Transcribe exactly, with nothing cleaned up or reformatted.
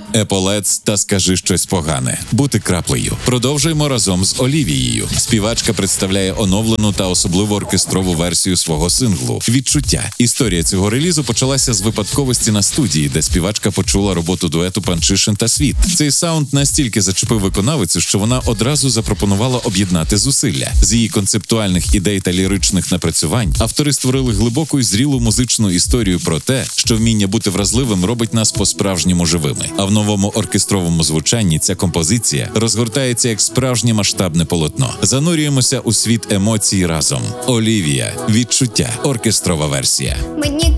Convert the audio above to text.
Еполец та скажи щось погане. Бути краплею. Продовжуємо разом з Олівією. Співачка представляє оновлену та особливу оркестрову версію свого синглу «Відчуття». Історія цього релізу почалася з випадковості на студії, де співачка почула роботу дуету Панчишин та Світ. Цей саунд настільки зачепив виконавицю, що вона одразу запропонувала об'єднати зусилля. З її концептуальних ідей та ліричних напрацювань автори створили глибоку і зрілу музичну історію про те, що вміння бути вразливим робить нас по-справжньому живими. А в новому оркестровому звучанні ця композиція розгортається як справжнє масштабне полотно. Занурюємося у світ емоцій разом. Олівія. Відчуття. Оркестрова версія. Мені